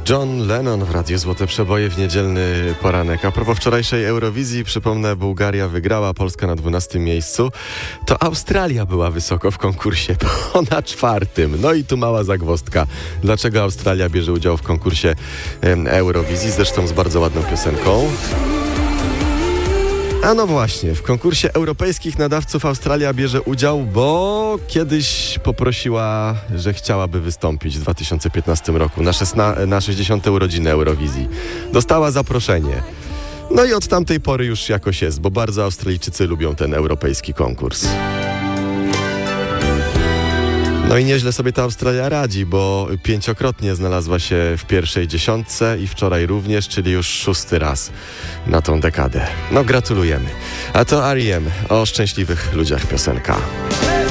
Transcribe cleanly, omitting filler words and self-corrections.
John Lennon w Radiu Złote Przeboje w niedzielny poranek. A propos wczorajszej Eurowizji, przypomnę, Bułgaria wygrała, Polska na 12 miejscu. To Australia była wysoko w konkursie, bo na 4. No i tu mała zagwozdka. Dlaczego Australia bierze udział w konkursie Eurowizji? Zresztą z bardzo ładną piosenką. A no właśnie, w konkursie europejskich nadawców Australia bierze udział, bo kiedyś poprosiła, że chciałaby wystąpić w 2015 roku na 60. urodziny Eurowizji. Dostała zaproszenie. No i od tamtej pory już jakoś jest, bo bardzo Australijczycy lubią ten europejski konkurs. No i nieźle sobie ta Australia radzi, bo 5-krotnie znalazła się w pierwszej 10 i wczoraj również, czyli już 6. raz na tą dekadę. No gratulujemy. A to R.E.M. o szczęśliwych ludziach piosenka.